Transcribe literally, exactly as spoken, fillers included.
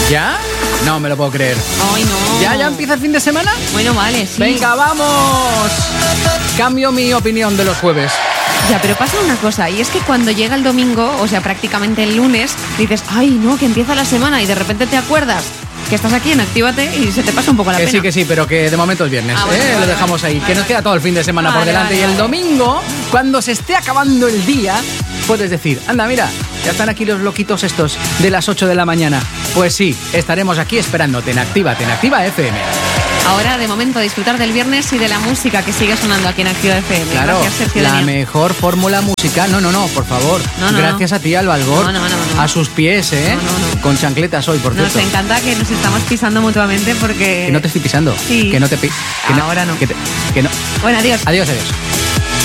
¿Ya? No me lo puedo creer. Ay, no. ¿Ya, ya empieza el fin de semana? Bueno, vale, sí. Venga, vamos. Cambio mi opinión de los jueves. Ya, pero pasa una cosa, y es que cuando llega el domingo, o sea, prácticamente el lunes, dices, ay, no, que empieza la semana, y de repente te acuerdas que estás aquí en Actívate y se te pasa un poco la que pena. Sí, que sí, pero que de momento es viernes, ah, ¿eh? bueno, vale, Lo dejamos ahí, vale, que nos vale. queda todo el fin de semana Vale, por delante. vale, Y el vale. domingo, cuando se esté acabando el día, puedes decir, anda, mira, ya están aquí los loquitos estos de las ocho de la mañana. Pues sí, estaremos aquí esperándote en Actívate, en Activa F M. Ahora, de momento, disfrutar del viernes y de la música que sigue sonando aquí en Activa F M. Claro, Gracias, Sergio la Daniel. mejor fórmula musical. No, no, no, por favor. No, no, Gracias no. a ti, Alba Albor. No, no, no, no. A sus pies, ¿eh? No, no, no. Con chancletas hoy, por Nos cierto. encanta que nos estamos pisando mutuamente porque... Que no te estoy pisando. Sí. Que no te pi... que Ahora no. Que, te- que no. Bueno, adiós. Adiós, adiós.